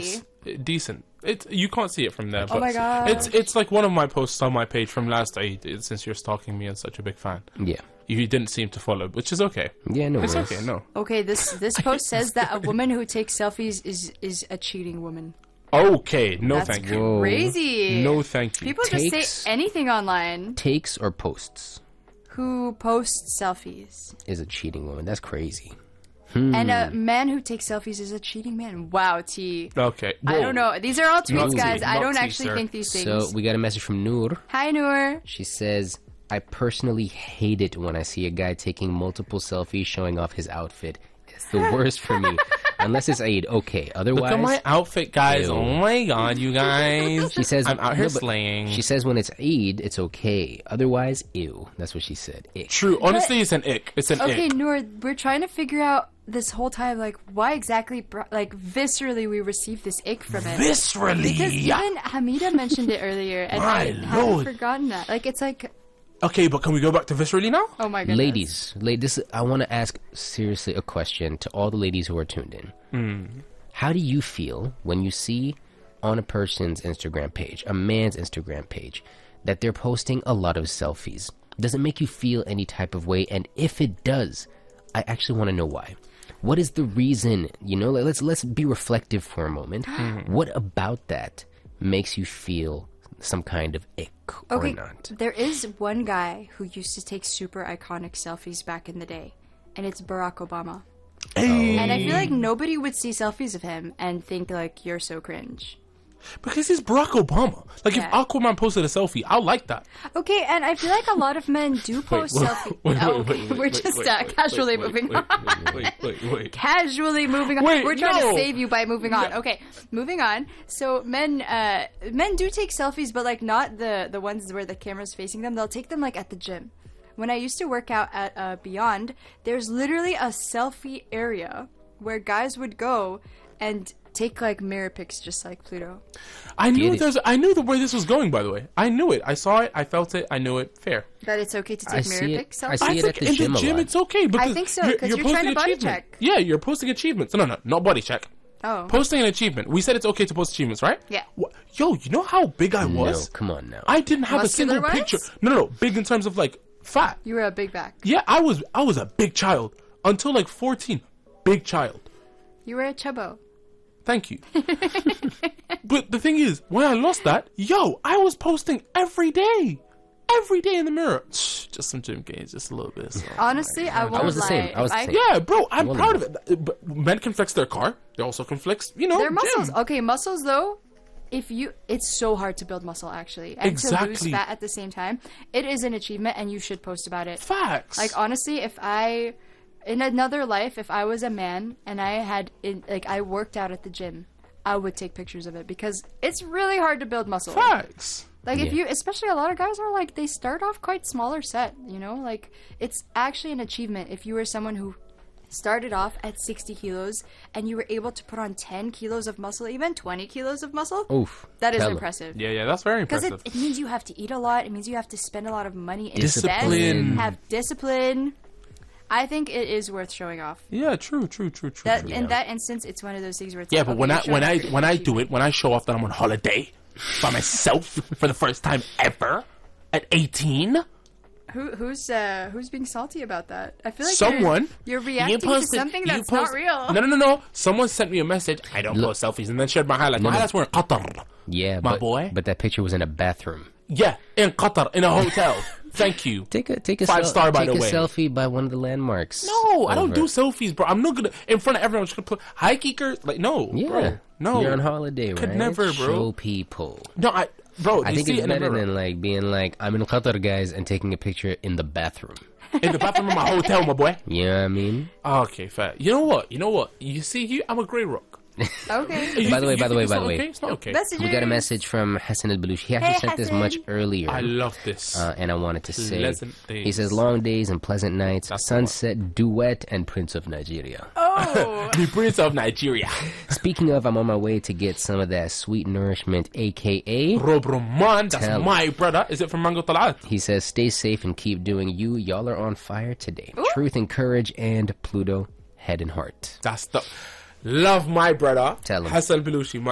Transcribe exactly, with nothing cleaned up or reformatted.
nice, decent. It's you can't see it from there. But oh my god! It's it's like one of my posts on my page from last Eid. Since you're stalking me and such a big fan. Yeah. You didn't seem to follow, which is okay. Yeah, no It's worries. okay, no. Okay, this this post says that a woman who takes selfies is is a cheating woman. Okay, no That's thank you. Whoa. crazy. No thank you. People Takes- just say anything online. Takes or posts Who posts selfies. is a cheating woman. That's crazy. And a man who takes selfies is a cheating man. Wow, T. Okay. I Whoa. don't know. These are all tweets, Not guys. T, I not don't T, actually sir. think these things. So we got a message from Noor. Hi, Noor. She says, I personally hate it when I see a guy taking multiple selfies showing off his outfit. It's the worst for me. Unless it's Eid, okay. Otherwise, Look at my outfit, guys. Ew. Oh my god, you guys. she says, I'm out here no, but slaying. She says when it's Eid, it's okay. Otherwise, ew. That's what she said. Ick. True. Honestly, it's an ick. It's an Okay, ick. Noor, we're trying to figure out this whole time, like, why exactly, br- like, viscerally we received this ick from it. Viscerally. Because even Hamida mentioned it earlier, and My I haven't lord. forgotten that. Like, it's like, Okay, but can we go back to viscerally now? oh my goodness. Ladies, la- this, I want to ask seriously a question to all the ladies who are tuned in. Hmm. How do you feel when you see on a person's Instagram page, a man's Instagram page, that they're posting a lot of selfies? Does it make you feel any type of way? And if it does, I actually want to know why. What is the reason? You know, like, let's let's be reflective for a moment. What about that makes you feel some kind of ick Okay, or not? there is one guy who used to take super iconic selfies back in the day, and it's Barack Obama. Hey. And I feel like nobody would see selfies of him and think, like, you're so cringe. Because he's Barack Obama. Like, Yeah. if Aquaman posted a selfie, I'll like that. Okay, and I feel like a lot of men do post wait, selfies. wait, wait, Oh, wait, wait, we're wait, just wait, uh, wait, casually wait, moving wait, on. Wait, wait, wait, wait. Casually moving on. Wait, We're trying no. to save you by moving on. Okay, moving on. So men, uh, men do take selfies, but like not the the ones where the camera's facing them. They'll take them like at the gym. When I used to work out at uh, Beyond, there's literally a selfie area where guys would go and take like mirror pics, just like Pluto. I knew Get it. there's. I knew the where this was going. By the way, I knew it. I saw it. I felt it. I knew it. Fair. That it's okay to I take mirror see it- pics. I selfies? see I it think at the in gym the a gym lot. it's okay because think so, you're, 'cause you're you're trying posting to body achievement. check. Yeah, you're posting achievements. No, no, not body check. Oh. Posting an achievement. We said it's okay to post achievements, right? Yeah. Wha- Yo, you know how big I No, was? come on now. I didn't have a Muscular single wise? picture. No, no, no. Big in terms of like fat. You were a big back. Yeah, I was. I was a big child until like fourteen. Big child. You were a chubbo. Thank you. But the thing is, when I lost that, yo, I was posting every day. Every day in the mirror. Shh, just some gym gains, just a little bit. So. Honestly, I won't was the lie. same. I was If the same. Yeah, bro, I'm Well, proud of it. But men can flex their car. They also can flex, you know, Their gym. muscles. Okay, muscles though. If you, it's so hard to build muscle actually, and to Exactly. lose fat at the same time. It is an achievement, and you should post about it. Facts. Like honestly, if I, in another life, if I was a man and I had, in, like, I worked out at the gym, I would take pictures of it because it's really hard to build muscle. Facts. Like if Yeah. you, especially a lot of guys are like they start off quite smaller set, you know. Like it's actually an achievement if you were someone who started off at sixty kilos and you were able to put on ten kilos of muscle, even twenty kilos of muscle. Oof. That is Tell 'em. impressive. Yeah, yeah, that's very Because impressive. it, it means you have to eat a lot. It means you have to spend a lot of money and Discipline. invest, have discipline. I think it is worth showing off. yeah, true, true, true, true. That true. in that instance, it's one of those things where it's Yeah, like, but okay, when you're I showing when off I your when I do achievement. it, when I show off that I'm on holiday by myself for the first time ever at eighteen, Who who's uh, who's being salty about that? I feel like someone you're, you're reacting to posted- something you that's not post- real. No, no, no, no. Someone sent me a message. I don't Look. post selfies, and then shared my highlights. My no. highlights were in Qatar. Yeah, My but, boy. But that picture was in a bathroom. Yeah, in Qatar, in a hotel. Thank you. Take a take a Five sel- star, by take the a way. selfie by one of the landmarks. No, I don't over. do selfies, bro. I'm not gonna in front of everyone. I'm just gonna put hi, Keeker. Like, no, Yeah, bro. No, You're on holiday, Could right? never, bro. Show people. No, I, bro. I you think see it's it in the better mirror. than like being like I'm in Qatar, guys, and taking a picture in the bathroom. in the bathroom of my hotel, my boy. You know what I mean? Okay, fair. You know what? You know what? You see, you, I'm a grey rock. Okay. You By the think- way, you by the think way, it's by not the way. okay? It's not okay. Messages. We got a message from Hassan al-Baluch. He actually Hey, sent this Hassan. much earlier. I love this. Uh, and I wanted to say, Pleasant days. he says, long days and pleasant nights, That's the one. sunset, duet, and Prince of Nigeria. Oh, the Prince of Nigeria. Speaking of, I'm on my way to get some of that sweet nourishment, a k a. Rob Roman, that's Tell my brother. Is it from Mango Talat? He says, stay safe and keep doing you. Y'all are on fire today. Truth and courage and Pluto, head and heart. That's the... Love my brother. Tell him. Hassan Belushi, my